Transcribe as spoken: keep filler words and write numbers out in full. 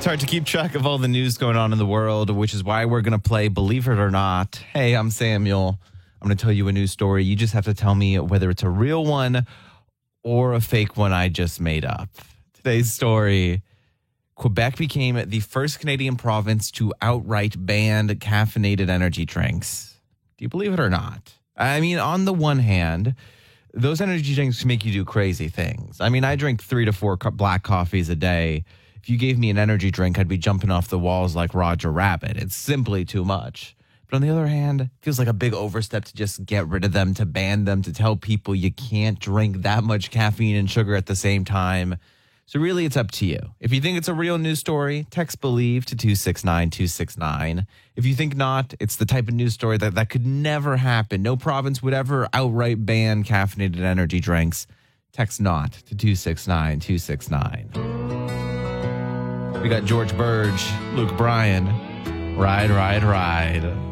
It's hard to keep track of all the news going on in the world, which is why we're going to play Believe It or Not. Hey, I'm Samuel. I'm going to tell you a news story. You just have to tell me whether it's a real one or a fake one I just made up. Today's story: Quebec became the first Canadian province to outright ban caffeinated energy drinks. Do you believe it or not? I mean, on the one hand, those energy drinks make you do crazy things. I mean, I drink three to four co- black coffees a day. If you gave me an energy drink, I'd be jumping off the walls like Roger Rabbit. It's simply too much. But on the other hand, it feels like a big overstep to just get rid of them, to ban them, to tell people you can't drink that much caffeine and sugar at the same time. So really, it's up to you. If you think it's a real news story, text BELIEVE to two six nine two six nine. If you think not, it's the type of news story that, that could never happen. No province would ever outright ban caffeinated energy drinks. Text NOT to two six nine two six nine. We got George Burge, Luke Bryan, Ride, Ride, Ride.